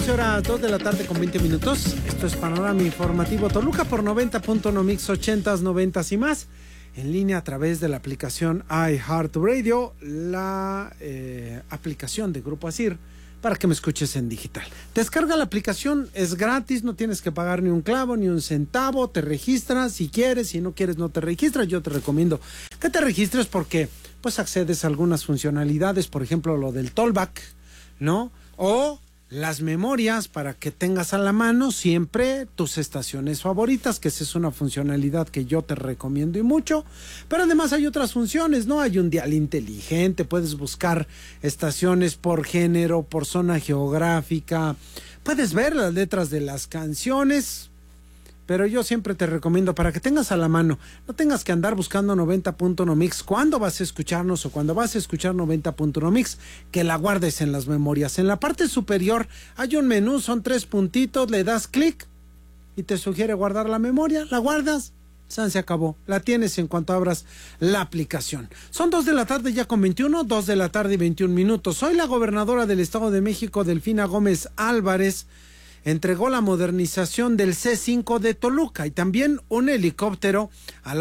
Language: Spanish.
horas 2 de la tarde con 20 minutos. Esto es Panorama Informativo Toluca por 90.1 Mix 80s, 90s y más. En línea a través de la aplicación iHeartRadio, la aplicación de Grupo ASIR, para que me escuches en digital. Descarga la aplicación, es gratis, no tienes que pagar ni un clavo, ni un centavo, te registras si quieres, si no quieres no te registras. Yo te recomiendo que te registres porque pues accedes a algunas funcionalidades, por ejemplo lo del tollback, ¿no? O las memorias para que tengas a la mano siempre tus estaciones favoritas, que esa es una funcionalidad que yo te recomiendo y mucho. Pero además hay otras funciones, ¿no? Hay un dial inteligente, puedes buscar estaciones por género, por zona geográfica, puedes ver las letras de las canciones. Pero yo siempre te recomiendo para que tengas a la mano, no tengas que andar buscando 90.1 Mix cuando vas a escucharnos o cuando vas a escuchar 90.1 Mix, que la guardes en las memorias. En la parte superior hay un menú, son 3 puntitos, le das clic y te sugiere guardar la memoria, la guardas, se acabó, la tienes en cuanto abras la aplicación. Son 2 de la tarde ya con 21, 2 de la tarde y 21 minutos. Soy la gobernadora del Estado de México, Delfina Gómez Álvarez, entregó la modernización del C5 de Toluca y también un helicóptero a la